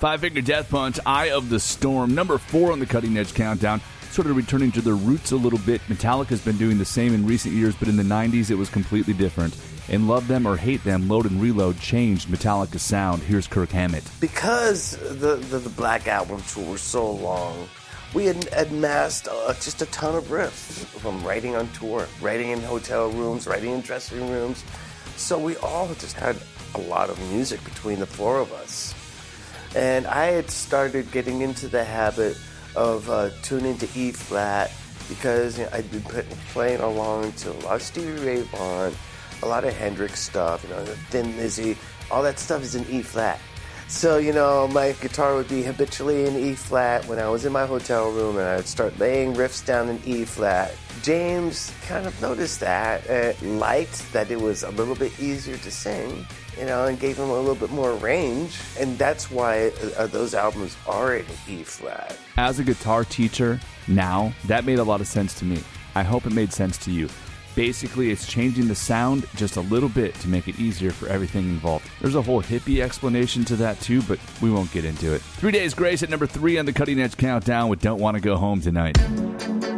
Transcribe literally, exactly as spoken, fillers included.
Five Finger Death Punch, Eye of the Storm, number four on the Cutting Edge Countdown. Sort of returning to their roots a little bit. Metallica's been doing the same in recent years, but in the nineties it was completely different. And love them or hate them, Load and Reload changed Metallica's sound. Here's Kirk Hammett. Because the, the, the Black Album tour was so long, we had amassed uh, just a ton of riffs from writing on tour, writing in hotel rooms, writing in dressing rooms. So we all just had a lot of music between the four of us. And I had started getting into the habit of uh, tuning to E flat because you know, I'd been put, playing along to a lot of Stevie Ray Vaughan, a lot of Hendrix stuff, you know, Thin Lizzy, all that stuff is in E flat. So, you know, my guitar would be habitually in E flat when I was in my hotel room, and I'd start laying riffs down in E flat. James kind of noticed that, and liked that it was a little bit easier to sing, you know, and gave him a little bit more range. And that's why uh, those albums are in E flat. As a guitar teacher now, that made a lot of sense to me. I hope it made sense to you. Basically, it's changing the sound just a little bit to make it easier for everything involved. There's a whole hippie explanation to that too, but we won't get into it. Three Days Grace at number three on the Cutting Edge Countdown with Don't Want to Go Home Tonight.